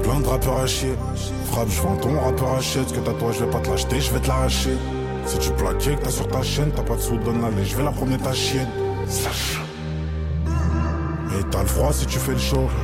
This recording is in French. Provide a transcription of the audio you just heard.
plein de rappeurs à chier. Frappe, je vends ton rappeur achète. Ce que t'as toi, je vais pas te l'acheter, je vais te l'arracher. Si tu plaquais que t'as sur ta chaîne, t'as pas de sous, donne la je vais la promener ta chienne. Sache. Et t'as le froid si tu fais le show.